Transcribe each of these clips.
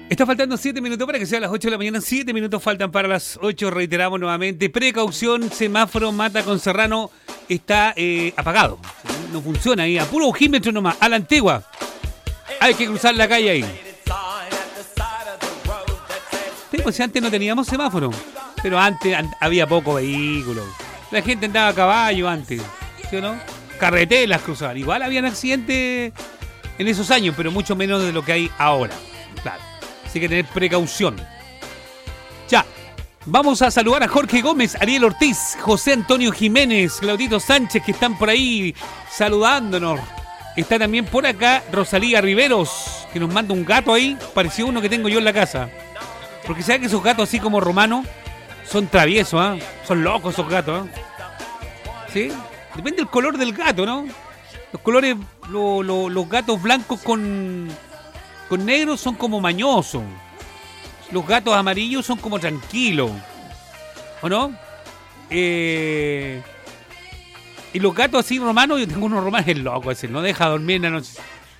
Está faltando 7 minutos para que sea las 8 de la mañana. 7 minutos faltan para las 8. Reiteramos nuevamente. Precaución, semáforo Mata con Serrano está apagado. No funciona ahí. A puro ojímetro nomás. A la antigua. Hay que cruzar la calle ahí. Pues antes no teníamos semáforo. Pero antes había poco vehículo. La gente andaba a caballo antes. ¿Sí o no? Carreteras cruzar. Igual habían accidentes en esos años, pero mucho menos de lo que hay ahora. Claro. Así que tener precaución. Ya. Vamos a saludar a Jorge Gómez, Ariel Ortiz, José Antonio Jiménez, Claudito Sánchez, que están por ahí saludándonos. Está también por acá Rosalía Riveros, que nos manda un gato ahí, pareció uno que tengo yo en la casa. Porque sabe que esos gatos así como romanos son traviesos, ¿eh? Son locos esos gatos, ¿eh? ¿Sí? Depende del color del gato, ¿no? Los colores, los gatos blancos con negros son como mañosos. Los gatos amarillos son como tranquilos. ¿O no? Y los gatos así romanos, yo tengo unos romanos locos ese, no deja dormir en la noche.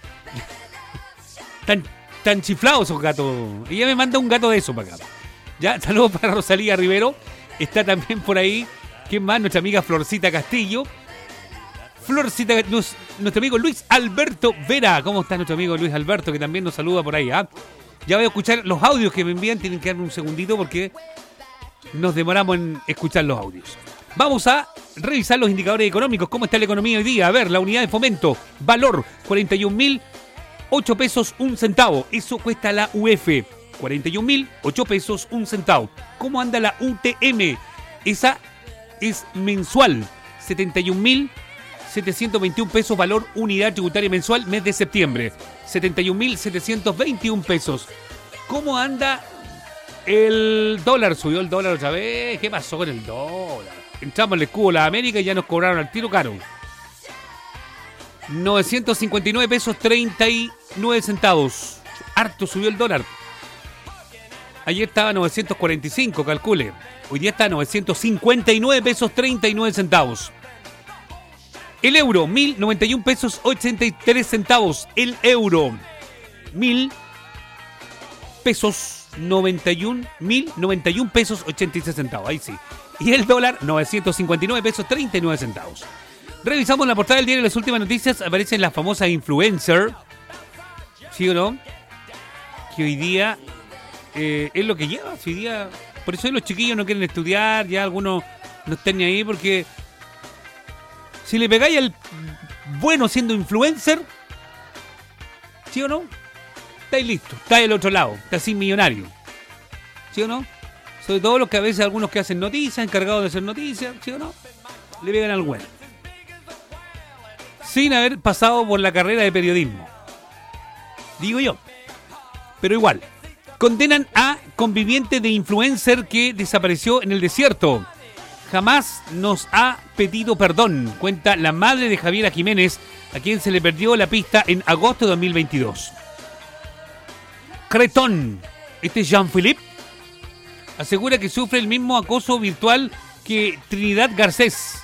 Tan chiflados esos gatos. Ella me manda un gato de eso para acá. Ya, saludos para Rosalía Rivero. Está también por ahí, ¿quién más? Nuestra amiga Florcita Castillo. Florcita, nuestro amigo Luis Alberto Vera. ¿Cómo está nuestro amigo Luis Alberto? Que también nos saluda por ahí, ¿ah? Ya voy a escuchar los audios que me envían. Tienen que darme un segundito porque nos demoramos en escuchar los audios. Vamos a revisar los indicadores económicos. ¿Cómo está la economía hoy día? A ver, la unidad de fomento. Valor, 41.008 pesos, 1 centavo. Eso cuesta la UF. 41.008 pesos, 1 centavo. ¿Cómo anda la UTM? Esa es mensual. 71.721 pesos, valor unidad tributaria mensual, mes de septiembre. 71.721 pesos. ¿Cómo anda el dólar? ¿Subió el dólar otra vez? ¿Qué pasó con el dólar? Entramos en el escudo de la América y ya nos cobraron al tiro caro. 959 pesos 39 centavos. Harto subió el dólar. Ayer estaba a 945, calcule. Hoy día está a 959 pesos 39 centavos. El euro, 1.091 pesos 83 centavos. El euro, 1.000 pesos 1.091 pesos 86 centavos. Ahí sí. Y el dólar, 959 pesos 39 centavos. Revisamos la portada del diario. Las últimas noticias aparecen las famosas influencer. ¿Sí o no? Que hoy día es lo que lleva. Hoy día, por eso los chiquillos no quieren estudiar. Ya algunos no están ni ahí porque si le pegáis al bueno siendo influencer, ¿sí o no? Estáis listos. Estáis del otro lado. Estáis sin millonario. ¿Sí o no? Sobre todo los que a veces algunos que hacen noticias, encargados de hacer noticias, ¿sí o no? Le pegan al bueno. Sin haber pasado por la carrera de periodismo. Digo yo. Pero igual. Condenan a conviviente de influencer que desapareció en el desierto. Jamás nos ha pedido perdón, cuenta la madre de Javiera Jiménez, a quien se le perdió la pista en agosto de 2022. Cretón, este es Jean-Philippe, asegura que sufre el mismo acoso virtual que Trinidad Garcés.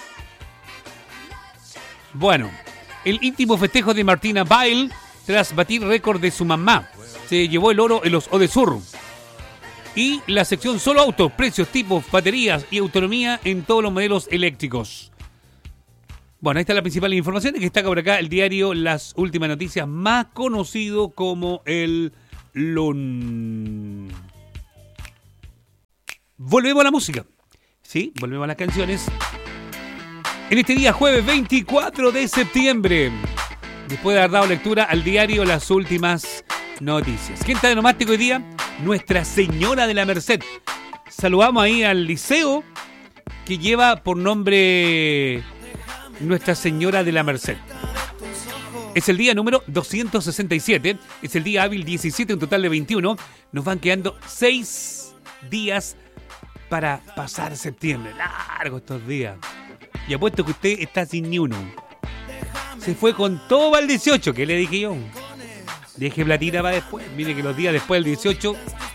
Bueno, el íntimo festejo de Martina Bail tras batir récord de su mamá. Se llevó el oro en los Odesur. Y la sección solo autos, precios, tipos, baterías y autonomía en todos los modelos eléctricos. Bueno, ahí está la principal información que destaca por acá el diario Las Últimas Noticias, más conocido como el LUN. Volvemos a la música. Sí, volvemos a las canciones. En este día, jueves 24 de septiembre, después de haber dado lectura al diario Las Últimas Noticias. ¿Quién está de nomástico hoy día? Nuestra Señora de la Merced. Saludamos ahí al liceo que lleva por nombre Nuestra Señora de la Merced. Es el día número 267. Es el día hábil 17, un total de 21. Nos van quedando 6 días para pasar septiembre. Largo estos días. Y apuesto que usted está sin ni uno. Se fue con todo al 18, ¿qué le dije yo? Deje platita para después. Mire que los días después del 18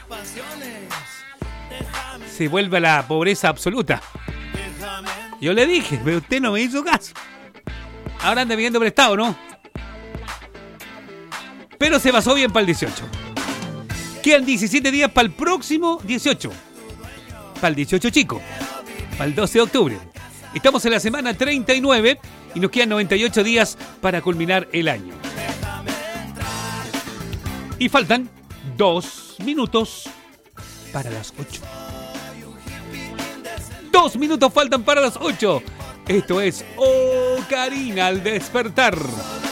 se vuelve a la pobreza absoluta. Yo le dije, pero usted no me hizo caso. Ahora anda pidiendo prestado, ¿no? Pero se pasó bien para el 18. Quedan 17 días para el próximo 18. Para el 18 chico. Para el 12 de octubre. Estamos en la semana 39 y nos quedan 98 días para culminar el año. Y faltan 2 minutos para las 8. 2 minutos faltan para las 8. Esto es Ocarina al despertar.